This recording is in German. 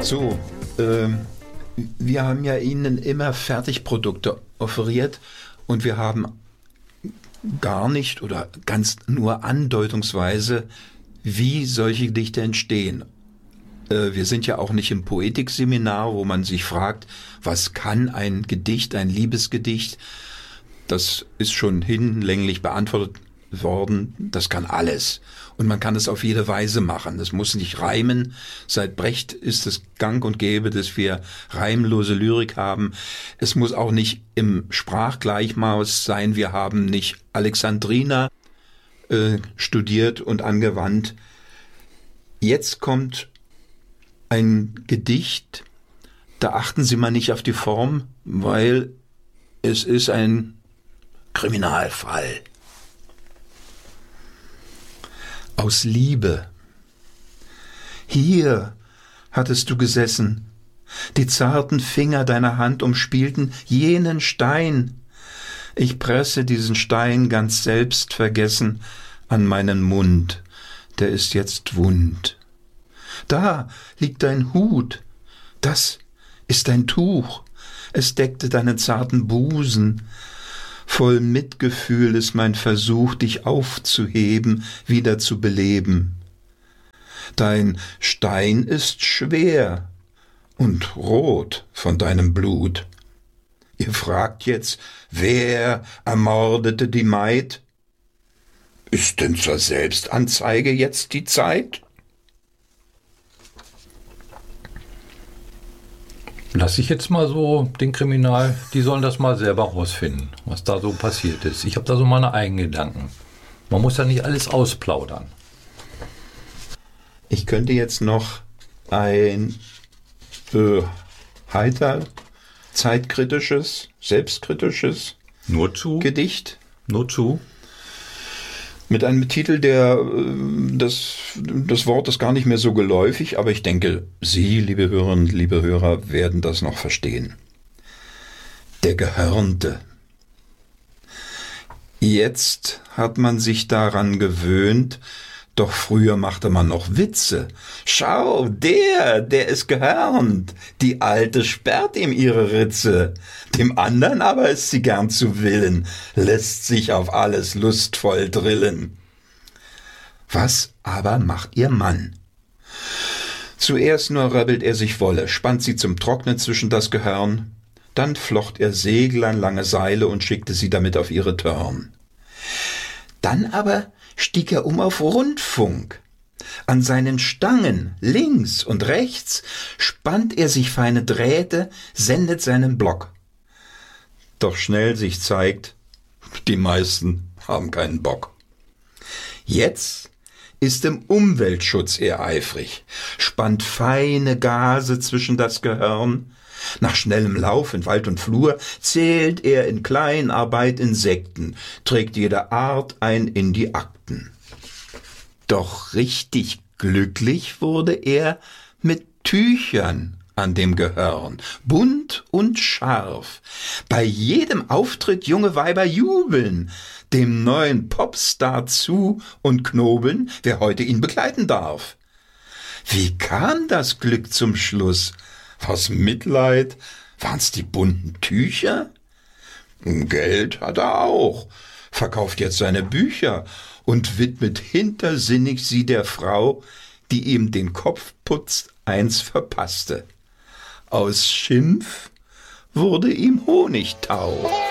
So, wir haben ja Ihnen immer Fertigprodukte offeriert und wir haben gar nicht oder ganz nur andeutungsweise, wie solche Gedichte entstehen. Wir sind ja auch nicht im Poetikseminar, wo man sich fragt, was kann ein Gedicht, ein Liebesgedicht? Das ist schon hinlänglich beantwortet worden. Das kann alles. Und man kann es auf jede Weise machen. Das muss nicht reimen. Seit Brecht ist es gang und gäbe, dass wir reimlose Lyrik haben. Es muss auch nicht im Sprachgleichmaß sein. Wir haben nicht Alexandriner studiert und angewandt. Jetzt kommt ein Gedicht, da achten Sie mal nicht auf die Form, weil es ist ein Kriminalfall. Aus Liebe. Hier hattest du gesessen, die zarten Finger deiner Hand umspielten jenen Stein. Ich presse diesen Stein ganz selbst vergessen an meinen Mund, der ist jetzt wund. Da liegt dein Hut, das ist dein Tuch, es deckte deinen zarten Busen. Voll Mitgefühl ist mein Versuch, dich aufzuheben, wieder zu beleben. Dein Stein ist schwer und rot von deinem Blut. Ihr fragt jetzt, wer ermordete die Maid? Ist denn zur Selbstanzeige jetzt die Zeit? Lass ich jetzt mal so den Kriminal, die sollen das mal selber rausfinden, was da so passiert ist. Ich habe da so meine eigenen Gedanken. Man muss ja nicht alles ausplaudern. Ich könnte jetzt noch ein heiter, zeitkritisches, selbstkritisches Gedicht. Nur zu. Mit einem Titel, der das Wort ist gar nicht mehr so geläufig, aber ich denke, Sie, liebe Hörerinnen, liebe Hörer, werden das noch verstehen. Der Gehörnte. Jetzt hat man sich daran gewöhnt, doch früher machte man noch Witze. Schau, der ist gehörnt. Die Alte sperrt ihm ihre Ritze. Dem anderen aber ist sie gern zu Willen, lässt sich auf alles lustvoll drillen. Was aber macht ihr Mann? Zuerst nur rebelt er sich Wolle, spannt sie zum Trocknen zwischen das Gehörn, dann flocht er Segel an lange Seile und schickte sie damit auf ihre Törn. Dann aber stieg er auf Rundfunk. An seinen Stangen links und rechts spannt er sich feine Drähte, sendet seinen Block. Doch schnell sich zeigt, die meisten haben keinen Bock. Jetzt ist im Umweltschutz er eifrig, spannt feine Gase zwischen das Gehörn. Nach schnellem Lauf in Wald und Flur zählt er in Kleinarbeit Insekten, trägt jede Art ein in die Akten. Doch richtig glücklich wurde er mit Tüchern an dem Gehörn, bunt und scharf. Bei jedem Auftritt junge Weiber jubeln, dem neuen Popstar zu und knobeln, wer heute ihn begleiten darf. Wie kam das Glück zum Schluss? War's Mitleid? Waren's die bunten Tücher? Geld hat er auch, verkauft jetzt seine Bücher und widmet hintersinnig sie der Frau, die ihm den Kopfputz einst verpasste. Aus Schimpf wurde ihm Honigtau.